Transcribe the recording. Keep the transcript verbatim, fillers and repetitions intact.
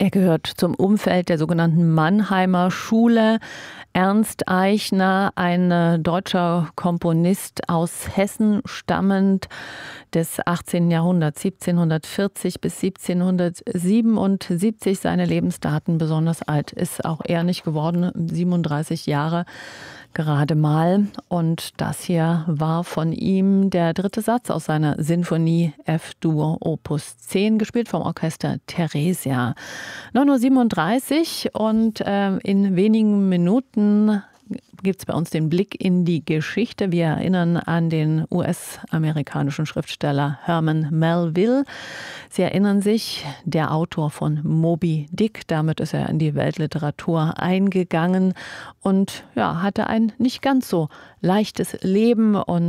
Er gehört zum Umfeld der sogenannten Mannheimer Schule. Ernst Eichner, ein deutscher Komponist aus Hessen stammend des achtzehnten Jahrhunderts, siebzehnhundertvierzig bis siebzehnhundertsiebenundsiebzig. Seine Lebensdaten, besonders alt ist auch er nicht geworden, siebenunddreißig Jahre gerade mal. Und das hier war von ihm der dritte Satz aus seiner Sinfonie F-Dur Opus zehn, gespielt vom Orchester Theresia. neun Uhr siebenunddreißig und äh, in wenigen Minuten gibt es bei uns den Blick in die Geschichte. Wir erinnern an den U S-amerikanischen Schriftsteller Herman Melville. Sie erinnern sich, der Autor von Moby Dick. Damit ist er in die Weltliteratur eingegangen und ja, hatte ein nicht ganz so leichtes Leben und